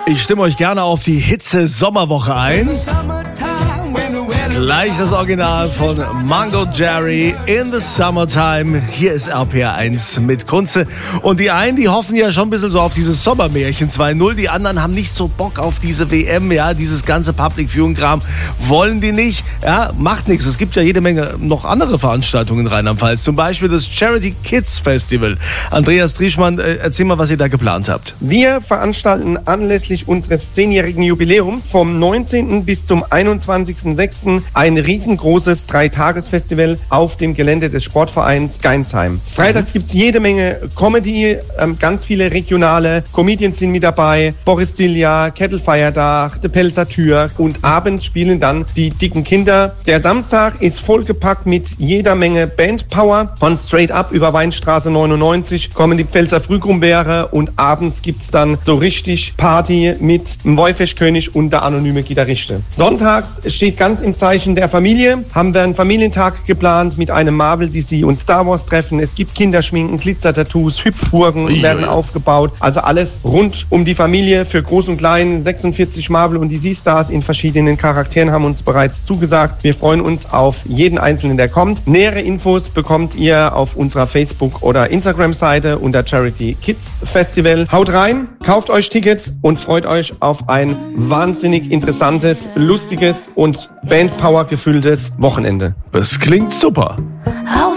Ich stimme euch gerne auf die Hitze-Sommerwoche ein. Gleich das Original von Mango Jerry, In the Summertime. Hier ist RPR1 mit Kunze. Und die einen, die hoffen ja schon ein bisschen so auf dieses Sommermärchen 2.0. Die anderen haben nicht so Bock auf diese WM, ja, dieses ganze Public Viewing-Kram. Wollen die nicht, ja, macht nichts. Es gibt ja jede Menge noch andere Veranstaltungen in Rheinland-Pfalz. Zum Beispiel das Charity Kids Festival. Andreas Drieschmann, erzähl mal, was ihr da geplant habt. Wir veranstalten anlässlich unseres 10-jährigen Jubiläums vom 19. bis zum 21.06. ein riesengroßes 3-Tages-Festival auf dem Gelände des Sportvereins Geinsheim. Freitags gibt's jede Menge Comedy, ganz viele regionale Comedians sind mit dabei, Boris Silja, Kettelfeierdach, De Pelzer Tür und abends spielen dann die dicken Kinder. Der Samstag ist vollgepackt mit jeder Menge Bandpower. Von Straight Up über Weinstraße 99 kommen die Pfälzer Frühgrumbeere und abends gibt's dann so richtig Party mit dem Woifeschkönig und der anonyme Gitarriste. Sonntags steht ganz im Zeichen der Familie, haben wir einen Familientag geplant mit einem Marvel DC und Star Wars Treffen. Es gibt Kinderschminken, Glitzer-Tattoos, Hüpfburgen werden aufgebaut. Also alles rund um die Familie für Groß und Klein. 46 Marvel und DC Stars in verschiedenen Charakteren haben uns bereits zugesagt. Wir freuen uns auf jeden Einzelnen, der kommt. Nähere Infos bekommt ihr auf unserer Facebook- oder Instagram-Seite unter Charity Kids Festival. Haut rein, kauft euch Tickets und freut euch auf ein wahnsinnig interessantes, lustiges und Bandpower gefülltes Wochenende. Das klingt super. Auf